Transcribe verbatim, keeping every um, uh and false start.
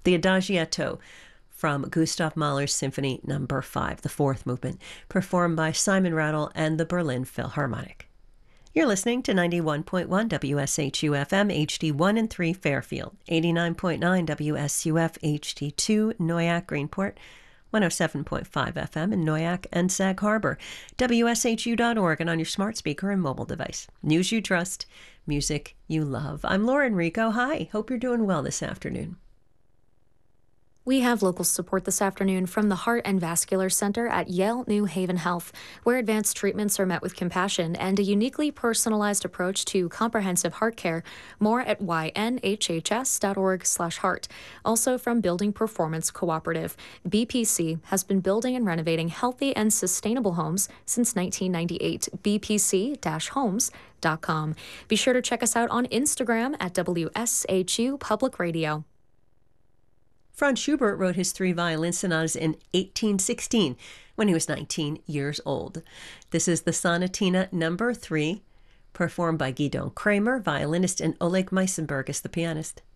the Adagietto from Gustav Mahler's Symphony Number five, the fourth movement, performed by Simon Rattle and the Berlin Philharmonic. You're listening to ninety-one point one W S H U F M H D one and three Fairfield, eighty-nine point nine W S U F H D two Noyak Greenport, one oh seven point five F M in Noyak and Sag Harbor, W S H U dot org, and on your smart speaker and mobile device. News you trust, music you love. I'm Laura Enrico. Hi, hope you're doing well this afternoon. We have local support this afternoon from the Heart and Vascular Center at Yale New Haven Health, where advanced treatments are met with compassion and a uniquely personalized approach to comprehensive heart care. More at y n h h s dot org slash heart. Also from Building Performance Cooperative. B P C has been building and renovating healthy and sustainable homes since nineteen ninety-eight. b p c dash homes dot com. Be sure to check us out on Instagram at W S H U Public Radio. Franz Schubert wrote his three violin sonatas in eighteen sixteen when he was nineteen years old. This is the Sonatina Number three, performed by Gidon Kramer, violinist, and Oleg Meisenberg is the pianist.